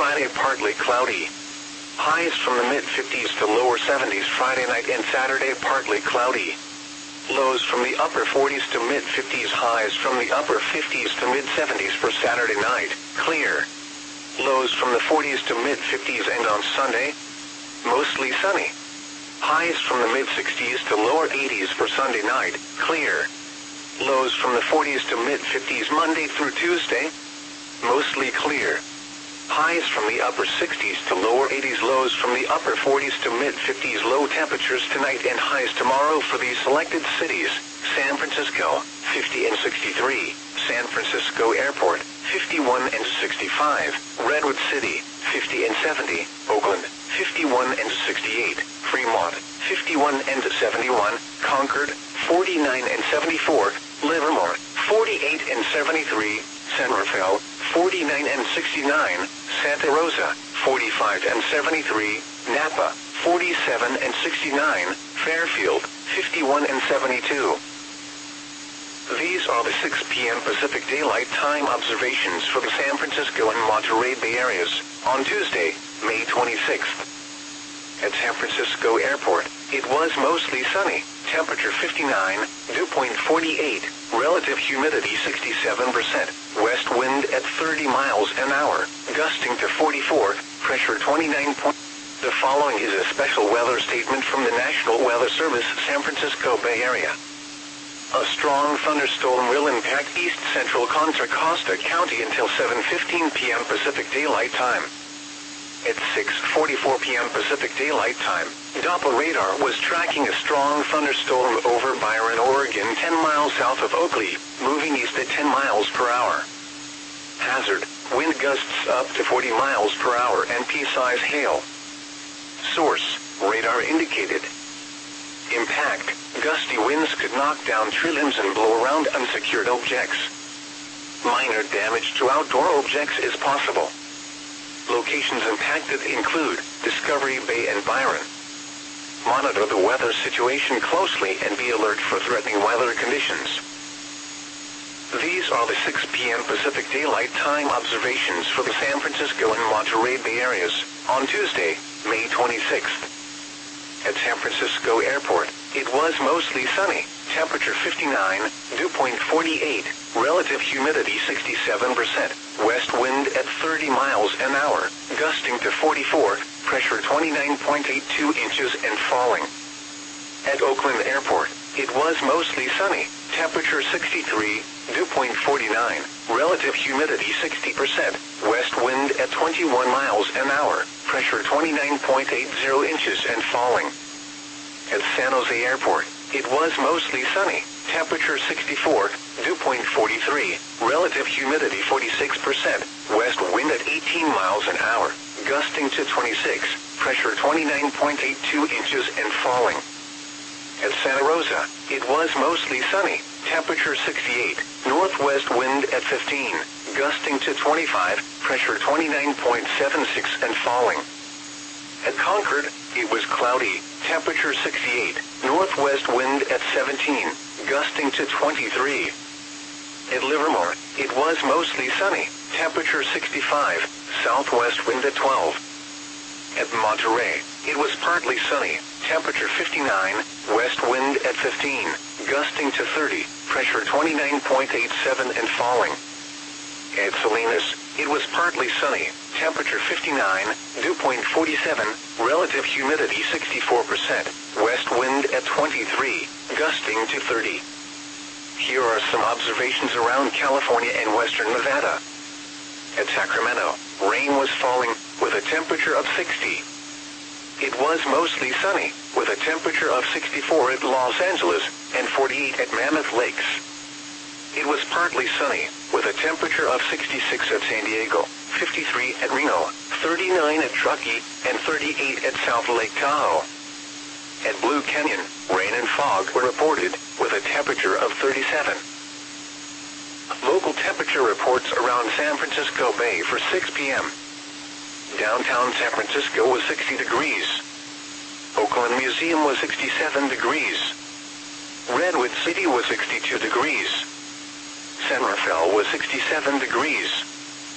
Friday partly cloudy. Highs from the mid-50s to lower 70s Friday night and Saturday partly cloudy. Lows from the upper 40s to mid-50s, highs from the upper 50s to mid-70s for Saturday night, clear. Lows from the 40s to mid-50s and on Sunday, mostly sunny. Highs from the mid-60s to lower 80s for Sunday night, clear. Lows from the 40s to mid-50s Monday through Tuesday, mostly clear. Highs from the upper 60s to lower 80s, lows from the upper 40s to mid-50s, low temperatures tonight and highs tomorrow for these selected cities: San Francisco, 50 and 63, San Francisco Airport, 51 and 65, Redwood City, 50 and 70, Oakland, 51 and 68, Fremont, 51 and 71, Concord, 49 and 74, Livermore, 48 and 73, San Rafael, 49 and 69, Santa Rosa, 45 and 73, Napa, 47 and 69, Fairfield, 51 and 72. These are the 6 p.m. Pacific Daylight Time observations for the San Francisco and Monterey Bay areas on Tuesday, May 26th. At San Francisco Airport, it was mostly sunny, temperature 59, dew point 48, relative humidity 67%, west wind at 30 miles an hour, gusting to 44, pressure 29. The following is a special weather statement from the National Weather Service, San Francisco Bay Area. A strong thunderstorm will impact east central Contra Costa County until 7:15 p.m. Pacific Daylight Time. At 6:44 p.m. Pacific Daylight Time, Doppler radar was tracking a strong thunderstorm over Byron, Oregon, 10 miles south of Oakley, moving east at 10 miles per hour. Hazard: wind gusts up to 40 miles per hour and pea-size hail. Source: radar indicated. Impact: gusty winds could knock down tree limbs and blow around unsecured objects. Minor damage to outdoor objects is possible. Locations impacted include Discovery Bay and Byron. Monitor the weather situation closely and be alert for threatening weather conditions. These are the 6 p.m. Pacific Daylight Time observations for the San Francisco and Monterey Bay areas on Tuesday, May 26th. At San Francisco Airport, it was mostly sunny, temperature 59, dew point 48, relative humidity 67%, west wind at 30 miles an hour, gusting to 44, pressure 29.82 inches and falling. At Oakland Airport, it was mostly sunny, temperature 63, dew point 49, relative humidity 60%, west wind at 21 miles an hour, pressure 29.80 inches and falling. At San Jose Airport, it was mostly sunny, temperature 64, dew point 43, relative humidity 46%, west wind at 18 miles an hour, gusting to 26, pressure 29.82 inches and falling. At Santa Rosa, it was mostly sunny, temperature 68, northwest wind at 15, gusting to 25, pressure 29.76 and falling. At Concord, it was cloudy, temperature 68, northwest wind at 17, gusting to 23. At Livermore, it was mostly sunny, temperature 65, southwest wind at 12. At Monterey, it was partly sunny, temperature 59, west wind at 15, gusting to 30, pressure 29.87 and falling. At Salinas, it was partly sunny, temperature 59, dew point 47, relative humidity 64%, west wind at 23, gusting to 30. Here are some observations around California and western Nevada. At Sacramento, rain was falling, with a temperature of 60. It was mostly sunny, with a temperature of 64 at Los Angeles, and 48 at Mammoth Lakes. It was partly sunny, with a temperature of 66 at San Diego, 53 at Reno, 39 at Truckee, and 38 at South Lake Tahoe. At Blue Canyon, rain and fog were reported, with a temperature of 37. Local temperature reports around San Francisco Bay for 6 p.m. Downtown San Francisco was 60 degrees. Oakland Museum was 67 degrees. Redwood City was 62 degrees. San Rafael was 67 degrees.